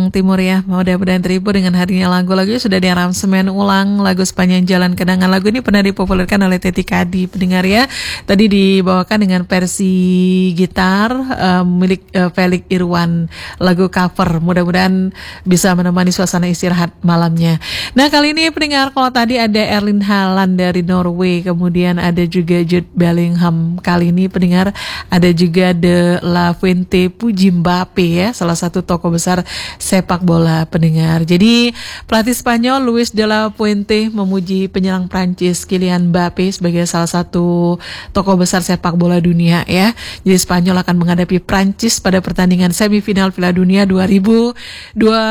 Kang Timur ya. Mudah-mudahan terhibur dengan hadirnya lagu-lagu sudah diaransemen ulang. Lagu Sepanjang Jalan Kenangan. Lagu ini pernah dipopulerkan oleh Teti Kadi, pendengar ya. Tadi dibawakan dengan versi gitar milik Felix Irwan, lagu cover. Mudah-mudahan bisa menemani suasana istirahat malamnya. Nah, kali ini pendengar, kalau tadi ada Erling Haaland dari Norway, kemudian ada juga Jude Bellingham. Kali ini pendengar ada juga De La Fuente Puji Mbappe ya, salah satu tokoh besar sepak bola, pendengar. Jadi pelatih Spanyol Luis de la Fuente memuji penyerang Prancis Kylian Mbappe sebagai salah satu tokoh besar sepak bola dunia ya. Jadi Spanyol akan menghadapi Prancis pada pertandingan semifinal Piala Dunia 2026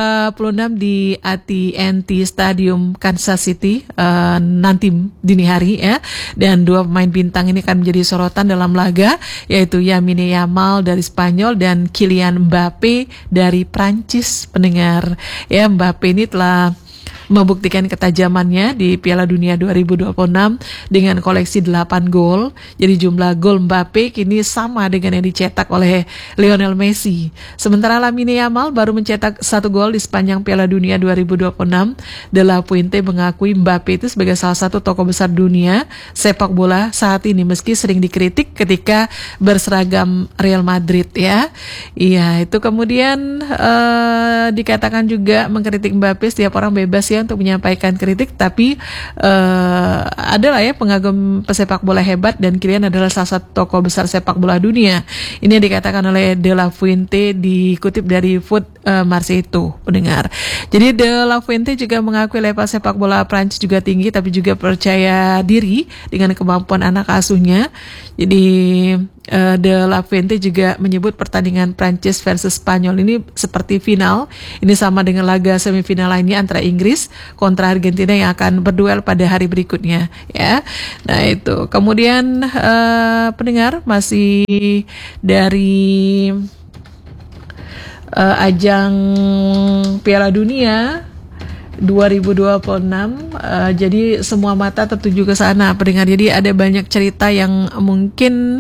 di AT&T Stadium Kansas City nanti dini hari ya. Dan dua pemain bintang ini akan menjadi sorotan dalam laga, yaitu Lamine Yamal dari Spanyol dan Kylian Mbappe dari Prancis, pendengar. Ya, Mbappe ini telah membuktikan ketajamannya di Piala Dunia 2026 dengan koleksi 8 gol. Jadi jumlah gol Mbappe kini sama dengan yang dicetak oleh Lionel Messi. Sementara Lamine Yamal baru mencetak 1 gol di sepanjang Piala Dunia 2026. De La Fuente mengakui Mbappe itu sebagai salah satu tokoh besar dunia sepak bola saat ini, meski sering dikritik ketika berseragam Real Madrid ya. Iya, itu kemudian dikatakan juga mengkritik Mbappe, setiap orang bebas ya untuk menyampaikan kritik, tapi adalah ya pengagum pesepak bola hebat dan Kylian adalah salah satu tokoh besar sepak bola dunia. Ini dikatakan oleh De La Fuente, dikutip dari Foot Marseille, pendengar. Jadi De La Fuente juga mengakui level sepak bola Prancis juga tinggi, tapi juga percaya diri dengan kemampuan anak asuhnya. Jadi De La Fuente juga menyebut pertandingan Prancis versus Spanyol ini seperti final. Ini sama dengan laga semifinal lainnya antara Inggris kontra Argentina yang akan berduel pada hari berikutnya ya. Nah itu kemudian pendengar, masih dari ajang Piala Dunia 2026, jadi semua mata tertuju ke sana, pendengar. Jadi ada banyak cerita yang mungkin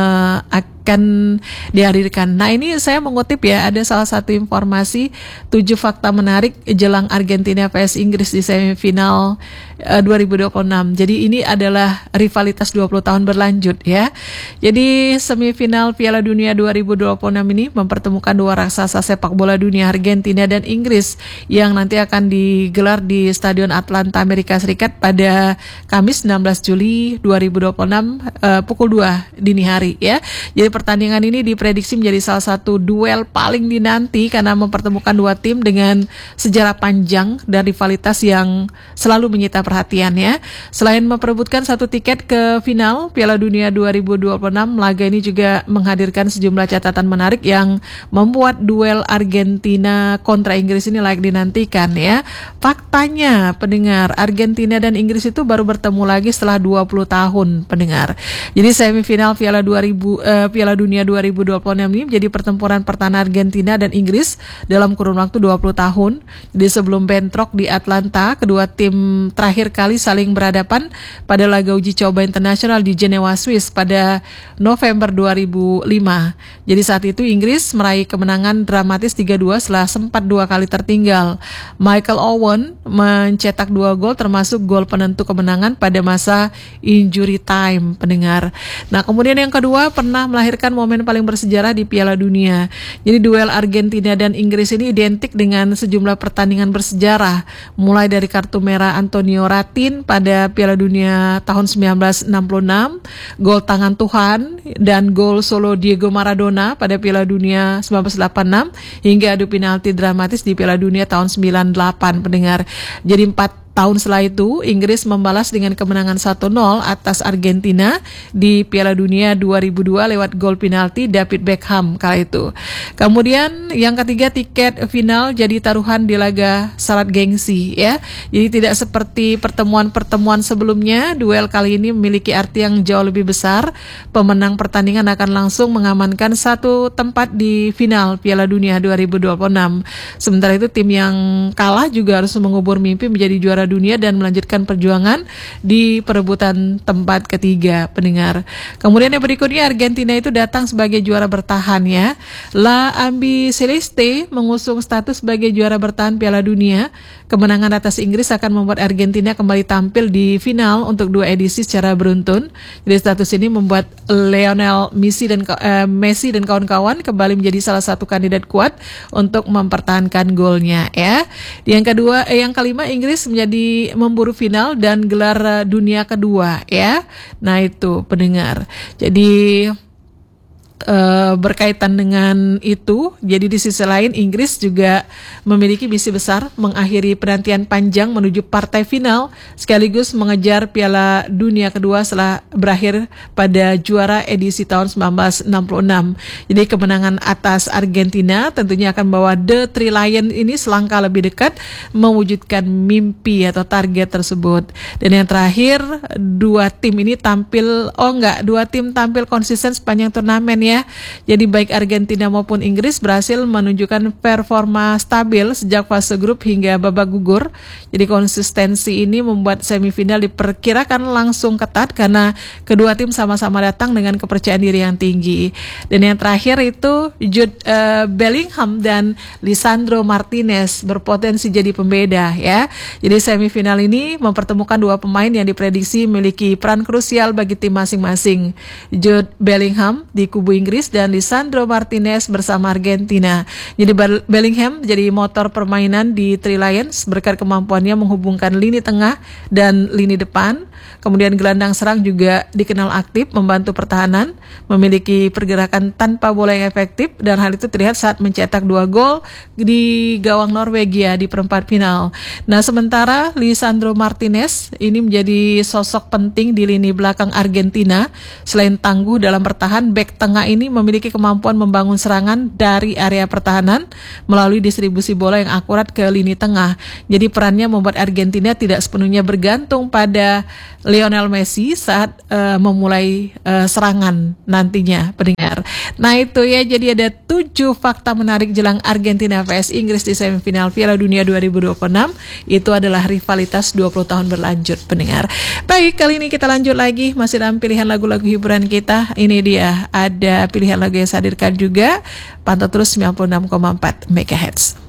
akan dihadirkan. Nah, ini saya mengutip ya, ada salah satu informasi 7 fakta menarik jelang Argentina vs Inggris di semifinal 2026. Jadi ini adalah rivalitas 20 tahun berlanjut ya. Jadi semifinal Piala Dunia 2026 ini mempertemukan dua raksasa sepak bola dunia, Argentina dan Inggris, yang nanti akan digelar di Stadion Atlanta, Amerika Serikat pada Kamis 16 Juli 2026 pukul 2 dini hari ya. Jadi pertandingan ini diprediksi menjadi salah satu duel paling dinanti karena mempertemukan dua tim dengan sejarah panjang dan rivalitas yang selalu menyita perhatian ya. Selain memperebutkan satu tiket ke final Piala Dunia 2026, laga ini juga menghadirkan sejumlah catatan menarik yang membuat duel Argentina kontra Inggris ini layak dinantikan ya. Faktanya, pendengar, Argentina dan Inggris itu baru bertemu lagi setelah 20 tahun, pendengar. Jadi semifinal Piala Dunia 2026 ini menjadi pertempuran pertahanan Argentina dan Inggris dalam kurun waktu 20 tahun. Jadi sebelum bentrok di Atlanta, kedua tim terakhir kali saling berhadapan pada laga uji coba internasional di Jenewa, Swiss pada November 2005. Jadi saat itu Inggris meraih kemenangan dramatis 3-2 setelah sempat 2 kali tertinggal. Michael Owen mencetak 2 gol termasuk gol penentu kemenangan pada masa injury time, pendengar. Nah, kemudian yang kedua pernah melahirkan momen paling bersejarah di Piala Dunia. Jadi duel Argentina dan Inggris ini identik dengan sejumlah pertandingan bersejarah, mulai dari kartu merah Antonio Ratin pada Piala Dunia tahun 1966, gol tangan Tuhan dan gol solo Diego Maradona pada Piala Dunia 1986, hingga adu penalti dramatis di Piala Dunia tahun 98, pendengar. Jadi 4 tahun setelah itu, Inggris membalas dengan kemenangan 1-0 atas Argentina di Piala Dunia 2002 lewat gol penalti David Beckham kala itu. Kemudian yang ketiga, tiket final jadi taruhan di laga syarat gengsi ya. Jadi tidak seperti pertemuan-pertemuan sebelumnya, duel kali ini memiliki arti yang jauh lebih besar. Pemenang pertandingan akan langsung mengamankan satu tempat di final Piala Dunia 2026. Sementara itu tim yang kalah juga harus mengubur mimpi menjadi juara Dunia dan melanjutkan perjuangan di perebutan tempat ketiga, pendengar. Kemudian yang berikutnya, Argentina itu datang sebagai juara bertahan ya. La Albiceleste mengusung status sebagai juara bertahan Piala Dunia. Kemenangan atas Inggris akan membuat Argentina kembali tampil di final untuk 2 edisi secara beruntun. Jadi status ini membuat Lionel Messi dan kawan-kawan kembali menjadi salah satu kandidat kuat untuk mempertahankan golnya ya. Yang kelima, Inggris menjadi memburu final dan gelar dunia kedua ya. Nah itu pendengar. Jadi berkaitan dengan itu, jadi di sisi lain Inggris juga memiliki misi besar mengakhiri penantian panjang menuju partai final sekaligus mengejar Piala Dunia kedua setelah berakhir pada juara edisi tahun 1966. Jadi kemenangan atas Argentina tentunya akan membawa The Three Lions ini selangkah lebih dekat mewujudkan mimpi atau target tersebut. Dan yang terakhir, dua tim tampil konsisten sepanjang turnamen ya. Jadi baik Argentina maupun Inggris berhasil menunjukkan performa stabil sejak fase grup hingga babak gugur. Jadi konsistensi ini membuat semifinal diperkirakan langsung ketat karena kedua tim sama-sama datang dengan kepercayaan diri yang tinggi. Dan yang terakhir itu Jude Bellingham dan Lisandro Martinez berpotensi jadi pembeda ya. Jadi semifinal ini mempertemukan dua pemain yang diprediksi memiliki peran krusial bagi tim masing-masing. Jude Bellingham di kubu Inggris dan Lisandro Martinez bersama Argentina. Jadi Bellingham jadi motor permainan di Three Lions berkat kemampuannya menghubungkan lini tengah dan lini depan. Kemudian gelandang serang juga dikenal aktif membantu pertahanan, memiliki pergerakan tanpa bola yang efektif dan hal itu terlihat saat mencetak 2 gol di gawang Norwegia di perempat final. Nah, sementara Lisandro Martinez ini menjadi sosok penting di lini belakang Argentina. Selain tangguh dalam bertahan, bek tengah ini memiliki kemampuan membangun serangan dari area pertahanan melalui distribusi bola yang akurat ke lini tengah. Jadi perannya membuat Argentina tidak sepenuhnya bergantung pada Lionel Messi saat memulai serangan nantinya, pendengar. Nah itu ya, jadi ada 7 fakta menarik jelang Argentina vs Inggris di semifinal Piala Dunia 2026. Itu adalah rivalitas 20 tahun berlanjut, pendengar. Baik, kali ini kita lanjut lagi masih dalam pilihan lagu-lagu hiburan kita. Ini dia, ada pilihan lagu yang saya hadirkan juga. Pantau terus 96,4 MHz.